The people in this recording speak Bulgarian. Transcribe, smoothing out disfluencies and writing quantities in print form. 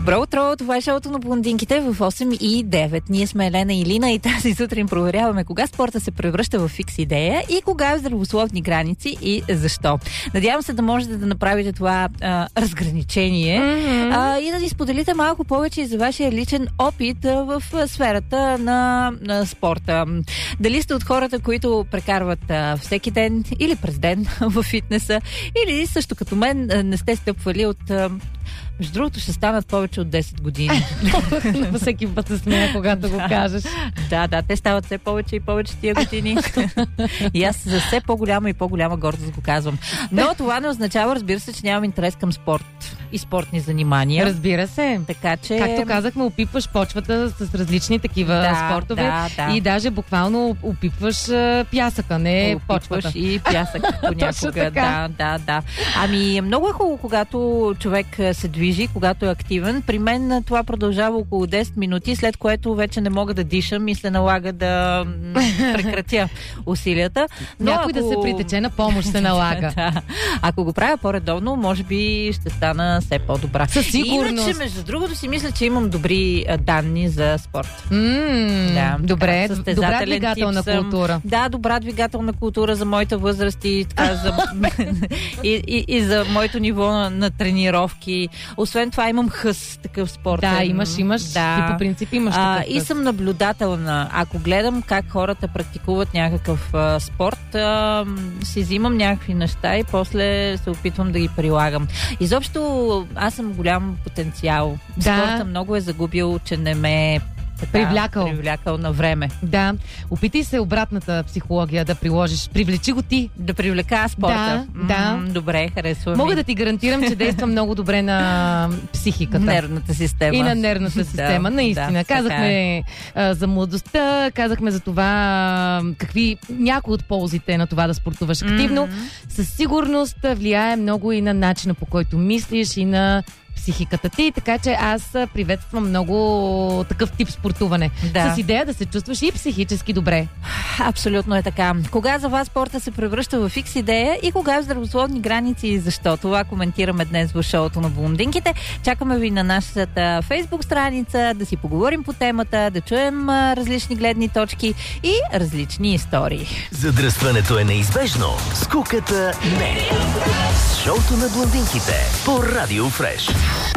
Добро утро, това е шоуто на блондинките в 8:09. Ние сме Елена и Лина и тази сутрин проверяваме кога спорта се превръща в фикс идея и кога е в здравословни граници и защо. Надявам се да можете да направите това разграничение и да ни споделите малко повече за вашия личен опит в сферата на спорта. Дали сте от хората, които прекарват всеки ден или през ден в фитнеса, или също като мен не сте стъпвали от... Между другото, ще станат повече от 10 години. Всеки път се смея, когато го кажеш. Да, те стават все повече и повече тия години. И аз за все по-голяма и по-голяма гордост го казвам. Но това не означава, разбира се, че нямам интерес към спорт и спортни занимания. Разбира се. Така че... Както казахме, опипваш почвата с различни такива спортове и даже буквално опипваш пясъка, не почвата. И пясък понякога. Да. Ами, много е хубаво, когато човек се движи, когато е активен. При мен това продължава около 10 минути, след което вече не мога да дишам и се налага да прекратя усилията. Но някой да се притече на помощ се налага. Ако го правя по-редовно, може би ще стана все по-добра. Със сигурност. Иначе, между другото, си мисля, че имам добри данни за спорт. Добре, добра двигателна култура. Да, добра двигателна култура за моята възраст и и за моето ниво на тренировки. Освен това имам хъс, такъв спорт. Да, имаш. Да. Ти по принцип имаш такъв хъс. И съм наблюдателна. Ако гледам как хората практикуват някакъв спорт, си взимам някакви неща и после се опитвам да ги прилагам. Изобщо аз съм голям потенциал. Спорта много е загубил, че не ме привлякал на време. Да. Опитай се обратната психология да приложиш. Привлечи го ти. Да привлека спорта. Да. Добре, харесва ми. Мога да ти гарантирам, че действа много добре на психиката. Нервната система. И на нервната система, наистина. Казахме за младостта, казахме за това някои от ползите на това да спортуваш активно. Със сигурност влияе много и на начина, по който мислиш, и на психиката ти, така че аз приветствам много такъв тип спортуване. С идея да се чувстваш и психически добре. Абсолютно е така. Кога за вас спорта се превръща в фикс идея и кога в здравословни граници и защо? Това коментираме днес в шоуто на блондинките. Чакаме ви на нашата Фейсбук страница, да си поговорим по темата, да чуем различни гледни точки и различни истории. Задръстването е неизбежно, скуката не. Шоуто на блондинките по Радио Фреш.